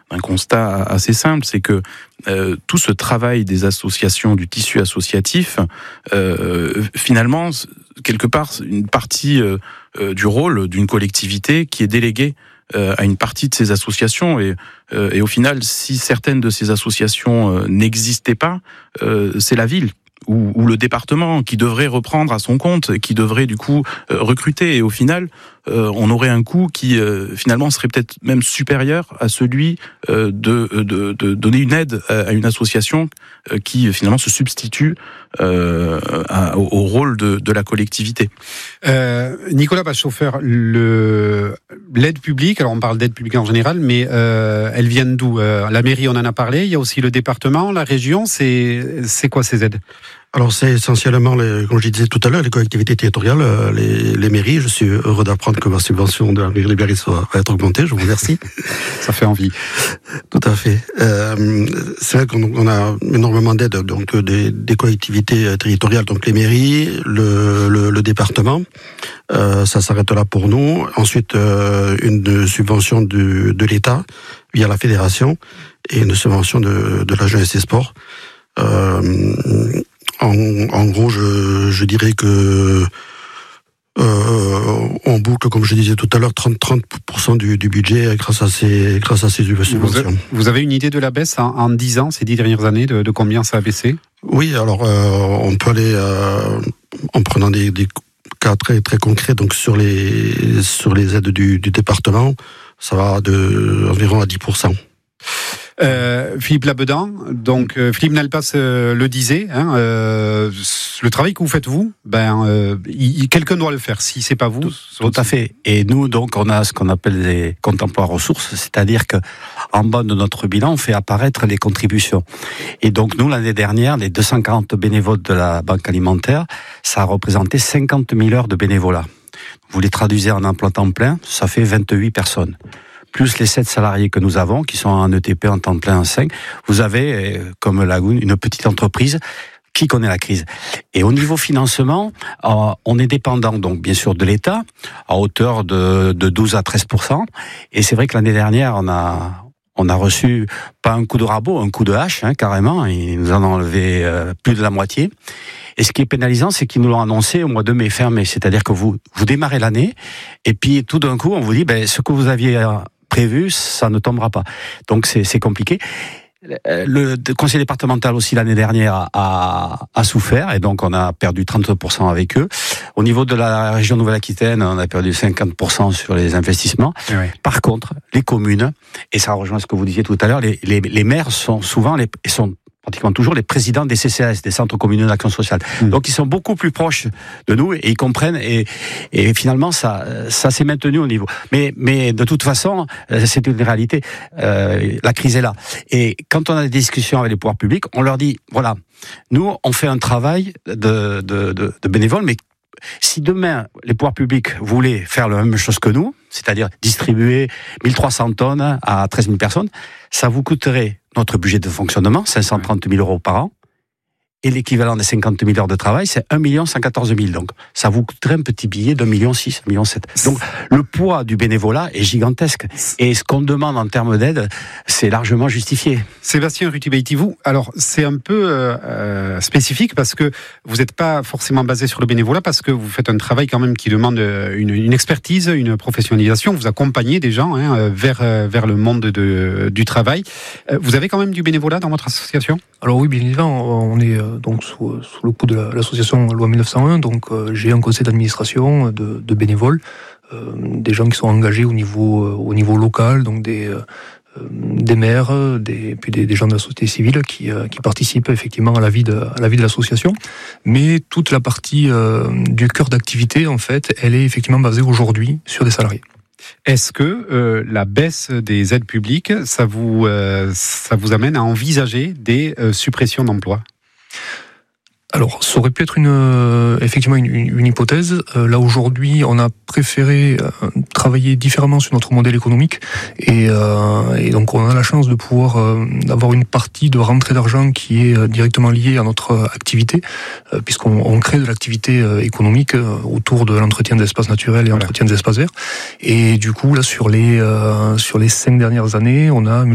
d'un constat assez simple, c'est que tout ce travail des associations, du tissu associatif, finalement, quelque part, une partie du rôle d'une collectivité qui est déléguée à une partie de ces associations et au final, si certaines de ces associations n'existaient pas, c'est la ville ou le département qui devrait reprendre à son compte, qui devrait du coup recruter. Et au final, on aurait un coût qui finalement serait peut-être même supérieur à celui de donner une aide à une association qui finalement se substitue au rôle de la collectivité. Nicolas Bachauffeur, l'aide publique, alors on parle d'aide publique en général, mais elles viennent d'où? La mairie, on en a parlé, il y a aussi le département, la région, c'est quoi ces aides? Alors c'est essentiellement, comme je disais tout à l'heure, les collectivités territoriales, les mairies. Je suis heureux d'apprendre que ma subvention de la mairie de Berry va être augmentée, je vous remercie. Ça fait envie. Tout à fait. C'est vrai qu'on a énormément d'aides, donc des collectivités territoriales, donc les mairies, le département. Ça s'arrête là pour nous. Ensuite, une subvention de l'État via la fédération et une subvention de la jeunesse et sport. En gros, je dirais que on boucle, comme je disais tout à l'heure, 30% du budget grâce à ces subventions. Vous avez une idée de la baisse en 10 ans, ces 10 dernières années, de combien ça a baissé? Oui, alors on peut aller en prenant des cas très très concrets. Donc sur les aides du département, ça va environ à 10%. Philippe Labedan, donc Philippe Nalpas le disait, le travail que vous faites vous, quelqu'un doit le faire. Si c'est pas vous, tout à fait. Et nous donc on a ce qu'on appelle des comptes emploi ressources, c'est-à-dire que en bas de notre bilan on fait apparaître les contributions. Et donc nous l'année dernière, les 240 bénévoles de la Banque Alimentaire, ça a représenté 50 000 heures de bénévolat. Vous les traduisez en emploi temps plein, ça fait 28 personnes. Plus les 7 salariés que nous avons, qui sont en ETP en temps plein en 5, vous avez, comme Lagoon, une petite entreprise qui connaît la crise. Et au niveau financement, on est dépendant donc bien sûr de l'État, à hauteur de 12 à 13%. Et c'est vrai que l'année dernière, on a reçu pas un coup de rabot, un coup de hache, carrément. Ils nous en ont enlevé plus de la moitié. Et ce qui est pénalisant, c'est qu'ils nous l'ont annoncé au mois de mai, fin mai. C'est-à-dire que vous démarrez l'année, et puis tout d'un coup, on vous dit, ce que vous aviez prévu, ça ne tombera pas. Donc c'est compliqué. Le conseil départemental aussi l'année dernière a souffert, et donc on a perdu 30% avec eux. Au niveau de la région Nouvelle-Aquitaine, on a perdu 50% sur les investissements. Oui. Par contre, les communes, et ça rejoint ce que vous disiez tout à l'heure, les maires sont souvent sont pratiquement toujours les présidents des CCAS, des centres communaux d'action sociale. Donc ils sont beaucoup plus proches de nous et ils comprennent, et finalement ça s'est maintenu au niveau. Mais de toute façon, c'est une réalité. La crise est là. Et quand on a des discussions avec les pouvoirs publics, on leur dit, voilà, nous on fait un travail de bénévoles, mais si demain les pouvoirs publics voulaient faire la même chose que nous, c'est-à-dire distribuer 1300 tonnes à 13 000 personnes, ça vous coûterait notre budget de fonctionnement, 530 000 euros par an, et l'équivalent des 50 000 heures de travail, c'est 1 114 000. Donc, ça vous coûterait un petit billet d'1,6 million, 1,7 million. Donc, le poids du bénévolat est gigantesque. Et ce qu'on demande en termes d'aide, c'est largement justifié. Sébastien Rutibeiti, vous, alors, c'est un peu spécifique parce que vous n'êtes pas forcément basé sur le bénévolat, parce que vous faites un travail quand même qui demande une expertise, une professionnalisation. Vous accompagnez des gens vers le monde du travail. Vous avez quand même du bénévolat dans votre association? Alors oui, bien évidemment, on est donc sous le coup de l'association loi 1901, donc j'ai un conseil d'administration de bénévoles, des gens qui sont engagés au niveau local, donc des maires, puis des gens de la société civile qui participent effectivement à la vie de l'association. Mais toute la partie du cœur d'activité, en fait, elle est effectivement basée aujourd'hui sur des salariés. Est-ce que la baisse des aides publiques, ça vous amène à envisager des suppressions d'emplois ? Alors, ça aurait pu être effectivement une hypothèse. Là, aujourd'hui, on a préféré travailler différemment sur notre modèle économique, et donc on a la chance de pouvoir avoir une partie de rentrée d'argent qui est directement liée à notre activité, puisqu'on crée de l'activité économique autour de l'entretien d'espaces naturels et l'entretien des espaces verts. Et du coup, là, sur les 5 dernières années, on a